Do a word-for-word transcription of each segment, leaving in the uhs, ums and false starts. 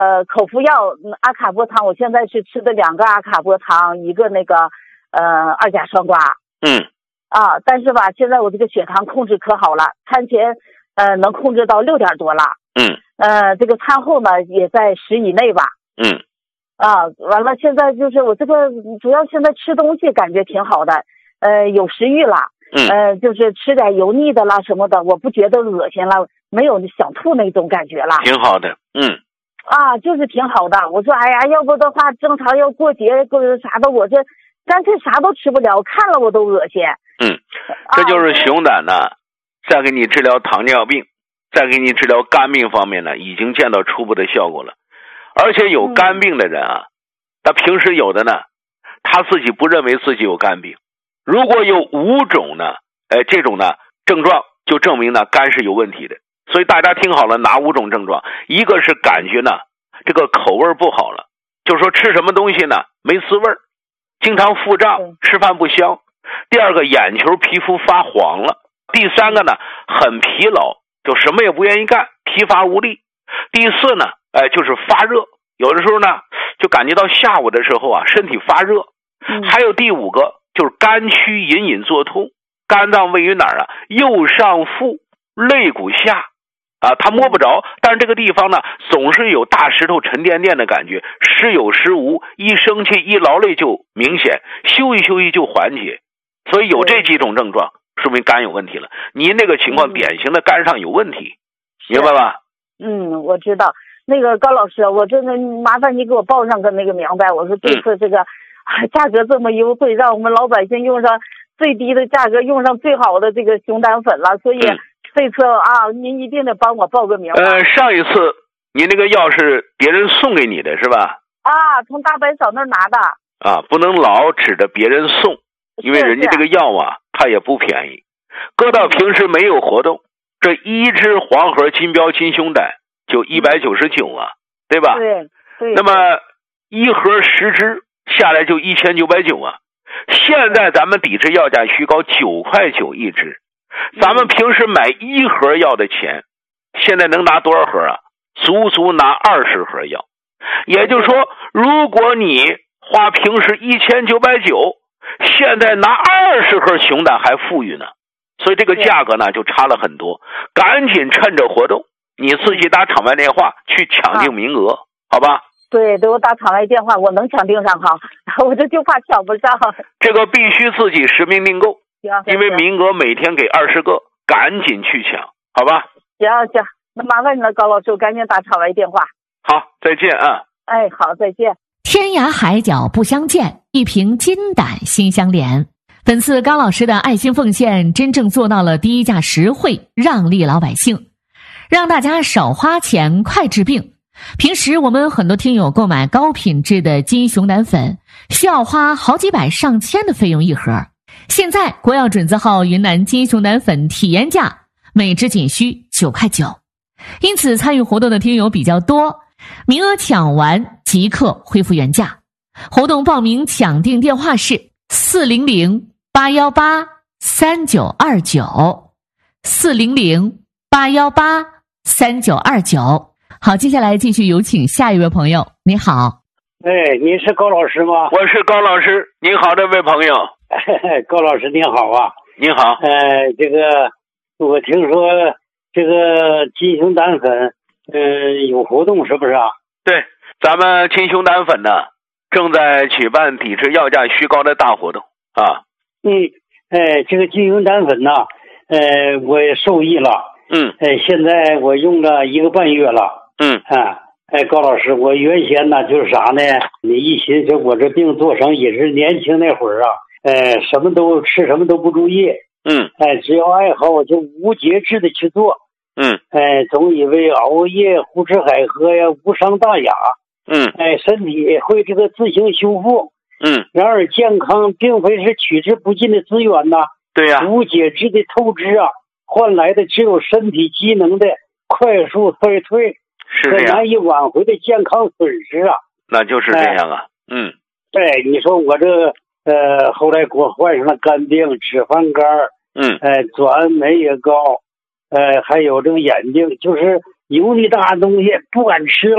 呃口服药阿卡波糖，我现在是吃的两个阿卡波糖，一个那个呃二甲双胍。 嗯。 啊，但是吧，现在我这个血糖控制可好了，餐前呃能控制到六点多了。 嗯。 呃，这个餐后呢也在十以内吧。 嗯。 啊，完了，现在就是我这个主要现在吃东西感觉挺好的，呃，有食欲了。 嗯。 呃，就是吃点油腻的啦什么的，我不觉得恶心了，没有想吐那种感觉了。 挺好的。嗯。 啊，就是挺好的。我说，哎呀，要不的话，正常要过节过啥的，我这干脆啥都吃不了，看了我都恶心。 嗯，这就是熊胆呢，啊、再给你治疗糖尿病，再给你治疗肝病方面呢，已经见到初步的效果了。而且有肝病的人啊，他平时有的呢，他自己不认为自己有肝病。如果有五种呢，哎，这种呢症状就证明呢肝是有问题的。所以大家听好了，哪五种症状？一个是感觉呢这个口味不好了，就是说吃什么东西呢没滋味，经常腹胀，吃饭不香。第二个，眼球皮肤发黄了。第三个呢，很疲劳，就什么也不愿意干，疲乏无力。第四呢，哎，就是发热，有的时候呢就感觉到下午的时候啊身体发热。 嗯、 还有第五个就是肝区隐隐作痛，肝脏位于哪儿啊？右上腹肋骨下啊，他摸不着，但是这个地方呢总是有大石头沉甸甸的感觉，时有时无，一生气一劳累就明显，休息休息就缓解。所以有这几种症状，说明肝有问题了。您那个情况典型的肝上有问题，嗯、明白吧？ 嗯，我知道。那个高老师，我真的麻烦你给我报上个那个明白。我说这次这个、嗯、价格这么优惠，让我们老百姓用上最低的价格，用上最好的这个熊胆粉了。所以这次啊，您一定得帮我报个名白。 呃，上一次您那个药是别人送给你的是吧？ 啊，从大白嫂那儿拿的。 啊，不能老指着别人送。因为人家这个药啊，它也不便宜，搁到平时没有活动，这一支黄河金标金熊胆就一百九十九啊，对吧？ 对对。 那么一盒十支下来就一千九百九啊。现在咱们抵制药价虚高，九块九一支，咱们平时买一盒药的钱，现在能拿多少盒啊？足足拿二十盒药。也就是说，如果你花平时一千九百九。现在拿二十盒熊胆还富裕呢，所以这个价格呢就差了很多。赶紧趁着活动，你自己打场外电话去抢定名额，啊、好吧？ 对，给我打场外电话，我能抢定上哈，我这就怕抢不上。 这个必须自己实名订购，因为名额每天给二十个，赶紧去抢，好吧？ 行行，那麻烦你了，高老师，我赶紧打场外电话。 好，再见啊！ 哎，好，再见。 天涯海角不相见，一瓶金胆心相连。本次高老师的爱心奉献真正做到了低价实惠，让利老百姓，让大家少花钱快治病。平时我们很多听友购买高品质的金熊胆粉需要花好几百上千的费用一盒，现在国药准字号云南金熊胆粉体验价每支仅需九块九，因此参与活动的听友比较多，名额抢完即刻恢复原价。活动报名抢订电话是四零零八幺八三九二九，四零零八幺八三九二九。好，接下来继续有请下一位朋友。你好。 哎，您是高老师吗？ 我是高老师。您好，这位朋友。 高老师您好啊。 您好。 呃，这个我听说这个金熊胆粉呃有活动是不是啊？ 对，咱们金熊胆粉呢正在举办抵制药价虚高的大活动啊。 嗯，哎，这个金熊胆粉呢，呃，我也受益了。 嗯。 哎，现在我用了一个半月了。 嗯。 啊，哎，高老师，我原先呢就是啥呢？你一寻思我这病做成也是年轻那会儿啊，呃，什么都吃什么都不注意。 嗯。 哎，只要爱好我就无节制的去做。 嗯。 哎，总以为熬夜胡吃海喝呀无伤大雅。 嗯。 哎，身体会这个自行修复。 嗯。 然而健康并非是取之不尽的资源呐。 对呀、啊。 无节制的透支啊，换来的只有身体机能的快速衰退。 是这样， 难以挽回的健康损失啊。 那就是这样啊。哎、嗯。 对，你说我这呃，后来给我患上了肝病、脂肪肝。 嗯。 呃，转酶也高，呃，还有这个眼睛，就是油腻大的东西不敢吃了。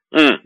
嗯。